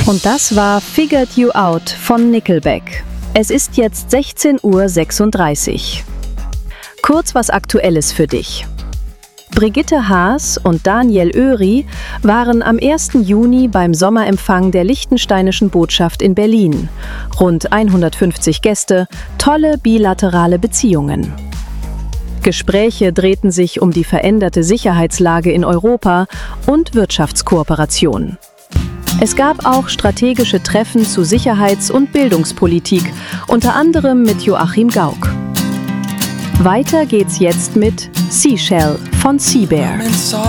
Und das war Figured You Out von Nickelback. Es ist jetzt 16:36 Uhr. Kurz was Aktuelles für dich. Brigitte Haas und Daniel Oeri waren am 1. Juni beim Sommerempfang der Liechtensteinischen Botschaft in Berlin. Rund 150 Gäste, tolle bilaterale Beziehungen. Gespräche drehten sich um die veränderte Sicherheitslage in Europa und Wirtschaftskooperation. Es gab auch strategische Treffen zu Sicherheits- und Bildungspolitik, unter anderem mit Joachim Gauck. Weiter geht's jetzt mit Seashell von Seabear.